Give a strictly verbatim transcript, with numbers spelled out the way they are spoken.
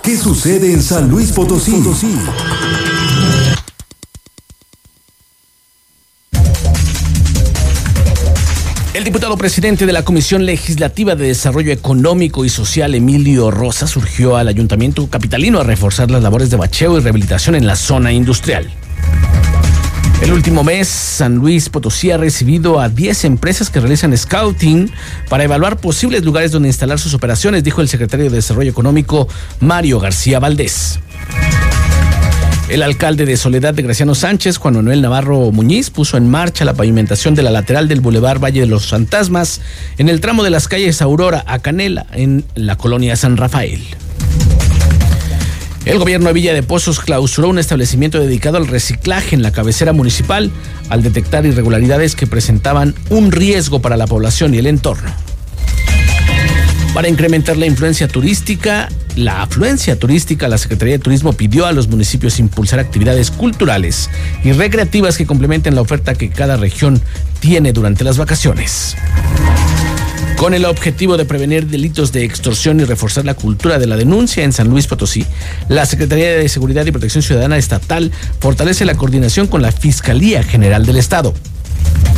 ¿Qué sucede en San Luis Potosí? El diputado presidente de la Comisión Legislativa de Desarrollo Económico y Social, Emilio Rosa, surgió al ayuntamiento capitalino a reforzar las labores de bacheo y rehabilitación en la zona industrial. El último mes, San Luis Potosí ha recibido a diez empresas que realizan scouting para evaluar posibles lugares donde instalar sus operaciones, dijo el secretario de Desarrollo Económico, Mario García Valdés. El alcalde de Soledad de Graciano Sánchez, Juan Manuel Navarro Muñiz, puso en marcha la pavimentación de la lateral del Boulevard Valle de los Fantasmas en el tramo de las calles Aurora a Canela, en la colonia San Rafael. El gobierno de Villa de Pozos clausuró un establecimiento dedicado al reciclaje en la cabecera municipal al detectar irregularidades que presentaban un riesgo para la población y el entorno. Para incrementar la influencia turística, la afluencia turística, la Secretaría de Turismo pidió a los municipios impulsar actividades culturales y recreativas que complementen la oferta que cada región tiene durante las vacaciones. Con el objetivo de prevenir delitos de extorsión y reforzar la cultura de la denuncia en San Luis Potosí, la Secretaría de Seguridad y Protección Ciudadana Estatal fortalece la coordinación con la Fiscalía General del Estado.